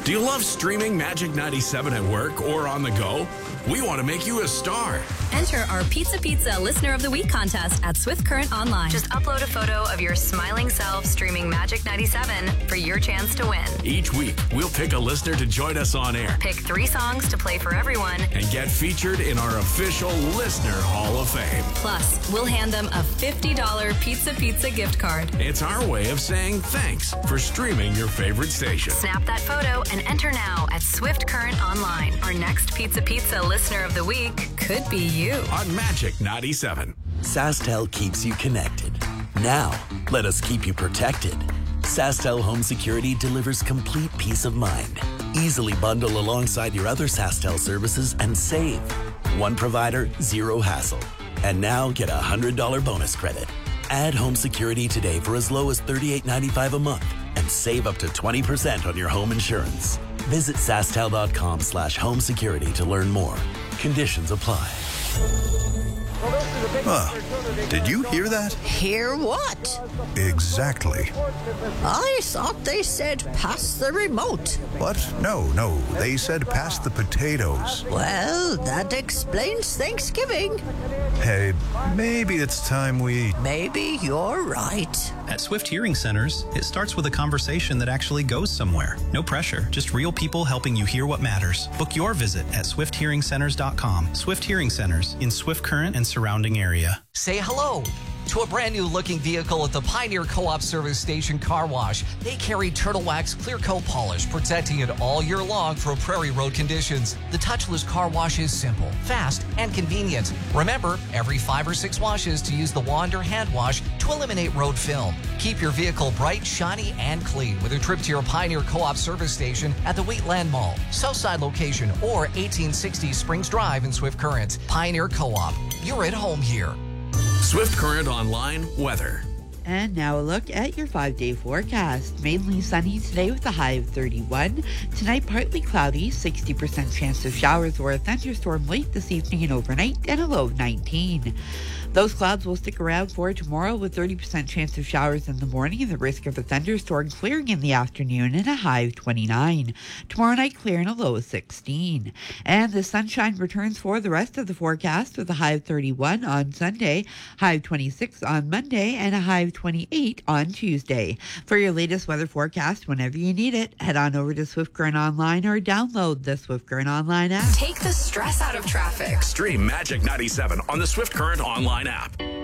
Do you love streaming Magic 97 at work or on the go? We want to make you a star. Enter our Pizza Listener of the Week contest at Swift Current Online. Just upload a photo of your smiling self streaming Magic 97 for your chance to win. Each week, we'll pick a listener to join us on air. Pick 3 songs to play for everyone. And get featured in our official Listener Hall of Fame. Plus, we'll hand them a $50 Pizza gift card. It's our way of saying thanks for streaming your favorite station. Snap that photo and enter now at Swift Current Online. Our next Pizza Listener of the Week could be you. On Magic 97. SaskTel keeps you connected. Now, let us keep you protected. SaskTel Home Security delivers complete peace of mind. Easily bundle alongside your other SaskTel services and save. One provider, zero hassle. And now get a $100 bonus credit. Add home security today for as low as $38.95 a month and save up to 20% on your home insurance. Visit SaskTel.com/home security to learn more. Conditions apply. Did you hear that? Hear what? Exactly. I thought they said pass the remote. What? No. They said pass the potatoes. Well, that explains Thanksgiving. Hey, maybe it's time we... Maybe you're right. At Swift Hearing Centers, it starts with a conversation that actually goes somewhere. No pressure, just real people helping you hear what matters. Book your visit at swifthearingcenters.com. Swift Hearing Centers in Swift Current and surrounding area. Say hello to a brand new looking vehicle at the Pioneer Co-op Service Station Car Wash. They carry Turtle Wax Clear Coat Polish, protecting it all year long from prairie road conditions. The touchless car wash is simple, fast, and convenient. Remember, every 5 or 6 washes to use the wand or hand wash to eliminate road film. Keep your vehicle bright, shiny, and clean with a trip to your Pioneer Co-op Service Station at the Wheatland Mall, Southside location, or 1860 Springs Drive in Swift Current. Pioneer Co-op, you're at home here. Swift Current Online weather. And now a look at your 5-day forecast. Mainly sunny today with a high of 31. Tonight, partly cloudy, 60% chance of showers or a thunderstorm late this evening and overnight, and a low of 19. Those clouds will stick around for tomorrow with 30% chance of showers in the morning and the risk of a thunderstorm clearing in the afternoon and a high of 29. Tomorrow night, clear and a low of 16. And the sunshine returns for the rest of the forecast with a high of 31 on Sunday, high of 26 on Monday, and a high of 28 on Tuesday. For your latest weather forecast, whenever you need it, head on over to Swift Current Online or download the Swift Current Online app. Take the stress out of traffic. Stream Magic 97 on the Swift Current Online app.